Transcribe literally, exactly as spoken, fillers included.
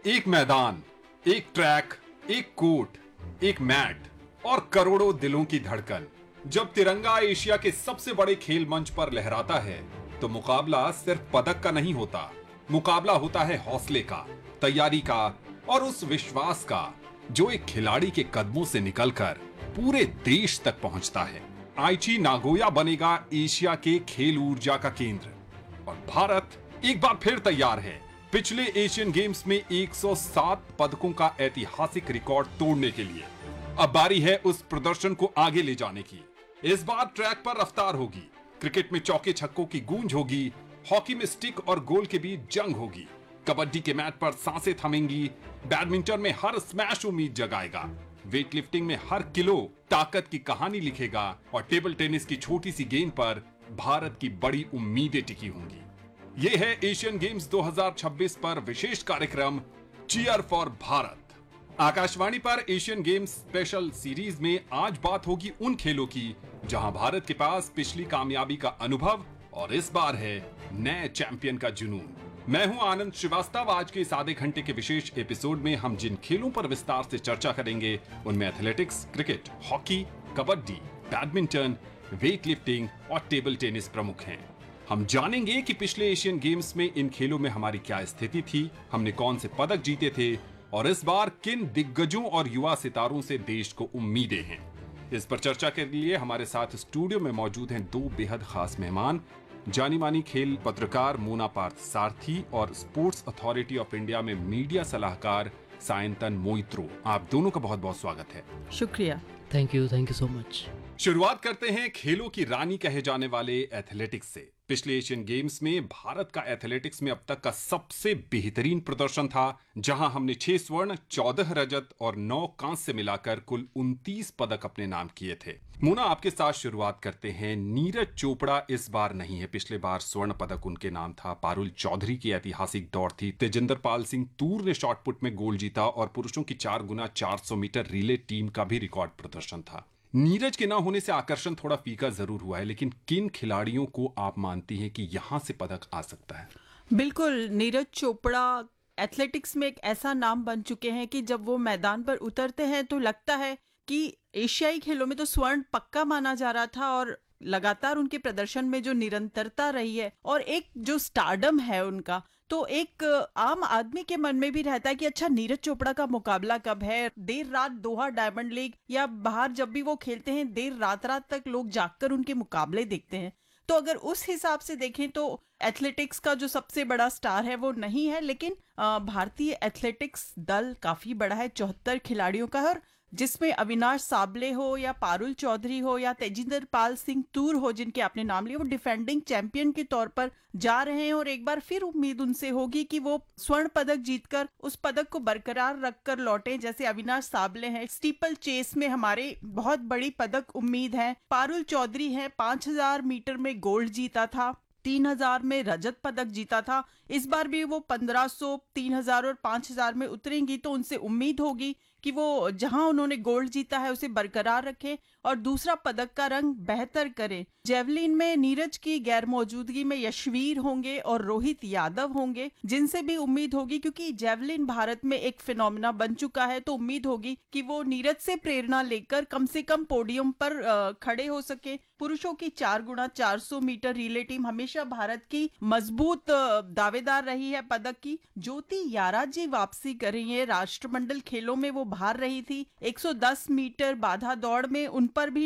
एक मैदान, एक ट्रैक, एक कोर्ट, एक मैट और करोड़ों दिलों की धड़कन। जब तिरंगा एशिया के सबसे बड़े खेल मंच पर लहराता है तो मुकाबला सिर्फ पदक का नहीं होता। मुकाबला होता है हौसले का, तैयारी का और उस विश्वास का जो एक खिलाड़ी के कदमों से निकलकर पूरे देश तक पहुंचता है। आईची नागोया बनेगा एशिया के खेल ऊर्जा का केंद्र और भारत एक बार फिर तैयार है पिछले एशियन गेम्स में एक सौ सात पदकों का ऐतिहासिक रिकॉर्ड तोड़ने के लिए। अब बारी है उस प्रदर्शन को आगे ले जाने की। इस बार ट्रैक पर रफ्तार होगी, क्रिकेट में चौके छक्कों की गूंज होगी, हॉकी में स्टिक और गोल के बीच जंग होगी, कबड्डी के मैट पर सांसें थमेंगी, बैडमिंटन में हर स्मैश उम्मीद जगाएगा, वेट लिफ्टिंग में हर किलो ताकत की कहानी लिखेगा और टेबल टेनिस की छोटी सी गेंद पर भारत की बड़ी उम्मीदें टिकी होंगी। ये है एशियन गेम्स दो हज़ार छब्बीस पर विशेष कार्यक्रम चीयर फॉर भारत। आकाशवाणी पर एशियन गेम्स स्पेशल सीरीज में आज बात होगी उन खेलों की जहां भारत के पास पिछली कामयाबी का अनुभव और इस बार है नए चैंपियन का जुनून। मैं हूं आनंद श्रीवास्तव। आज के इस आधे घंटे के विशेष एपिसोड में हम जिन खेलों पर विस्तार से चर्चा करेंगे उनमें athletics, cricket, hockey, kabaddi, badminton, weight lifting और टेबल टेनिस प्रमुख हैं। हम जानेंगे कि पिछले एशियन गेम्स में इन खेलों में हमारी क्या स्थिति थी, हमने कौन से पदक जीते थे और इस बार किन दिग्गजों और युवा सितारों से देश को उम्मीदें हैं। इस पर चर्चा के लिए हमारे साथ स्टूडियो में मौजूद हैं दो बेहद खास मेहमान, जानी मानी खेल पत्रकार मोना पार्थ सारथी और स्पोर्ट्स अथॉरिटी ऑफ इंडिया में मीडिया सलाहकार सायंतन मोइत्रो। आप दोनों का बहुत बहुत स्वागत है। शुक्रिया। Thank you thank you so much. शुरुआत करते हैं खेलों की रानी कहे जाने वाले एथलेटिक्स से। पिछले एशियन गेम्स में भारत का एथलेटिक्स में अब तक का सबसे बेहतरीन प्रदर्शन था, जहां हमने छह स्वर्ण, चौदह रजत और नौ कांस्य मिलाकर कुल उनतीस पदक अपने नाम किए थे। मोना, आपके साथ शुरुआत करते हैं। नीरज चोपड़ा इस बार नहीं है, पिछले बार स्वर्ण पदक उनके नाम था। पारुल चौधरी की ऐतिहासिक दौड़ थी। तेजिंदर पाल सिंह तूर ने शॉटपुट में गोल्ड जीता और पुरुषों की चार गुना चार सौ मीटर रिले टीम का भी रिकॉर्ड प्रदर्शन था। नीरज के ना होने से आकर्षण थोड़ा फीका जरूर हुआ है, लेकिन किन खिलाड़ियों को आप मानती हैं कि यहां से पदक आ सकता है? बिल्कुल, नीरज चोपड़ा एथलेटिक्स में एक ऐसा नाम बन चुके हैं कि जब वो मैदान पर उतरते हैं तो लगता है कि एशियाई खेलों में तो स्वर्ण पक्का माना जा रहा था और लगातार उनके प्रदर्शन में जो निरंतरता रही है और एक जो स्टारडम है उनका, तो एक आम आदमी के मन में भी रहता है कि अच्छा नीरज चोपड़ा का मुकाबला कब है। देर रात दोहा डायमंड लीग या बाहर जब भी वो खेलते हैं, देर रात रात तक लोग जागकर उनके मुकाबले देखते हैं। तो अगर उस हिसाब से देखें तो एथलेटिक्स का जो सबसे बड़ा स्टार है वो नहीं है, लेकिन भारतीय एथलेटिक्स दल काफी बड़ा है, चौहत्तर खिलाड़ियों का है, और जिसमें अविनाश साबले हो या पारुल चौधरी हो या तेजिंदर पाल सिंह तूर हो जिनके आपने नाम लिया, वो डिफेंडिंग चैंपियन के तौर पर जा रहे हैं और एक बार फिर उम्मीद उनसे होगी कि वो स्वर्ण पदक जीतकर उस पदक को बरकरार रखकर लौटे। जैसे अविनाश साबले हैं, स्टीपल चेस में हमारे बहुत बड़ी पदक उम्मीद है। पारुल चौधरी है, पांच हजार मीटर में गोल्ड जीता था, तीन हजार में रजत पदक जीता था। इस बार भी वो पंद्रह सौ, तीन हजार और पांच हजार में उतरेंगी, तो उनसे उम्मीद होगी कि वो जहां उन्होंने गोल्ड जीता है उसे बरकरार रखें और दूसरा पदक का रंग बेहतर करें। जेवलिन में नीरज की गैर मौजूदगी में यशवीर होंगे और रोहित यादव होंगे, जिनसे भी उम्मीद होगी, क्योंकि जेवलिन भारत में एक फिनोमिना बन चुका है, तो उम्मीद होगी कि वो नीरज से प्रेरणा लेकर कम से कम पोडियम पर खड़े हो सके। पुरुषों की चार गुना चार सौ मीटर रिले टीम हमेशा भारत की मजबूत दावेदार रही है पदक की। ज्योति याराजी वापसी कर रही है, राष्ट्रमंडल खेलों में वो बाहर रही थी। एक सौ दस मीटर बाधा दौड़ में उन पर भी